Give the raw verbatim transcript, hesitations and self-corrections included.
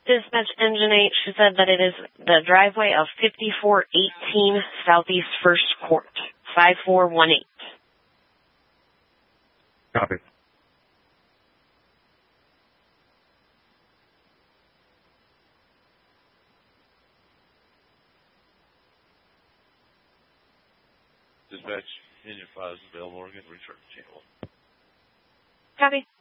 Dispatch Engine eight, she said that it is the driveway of fifty-four eighteen Southeast First Court, five four one eight. Copy. Dispatch, engine five is available again. Return to channel. Copy.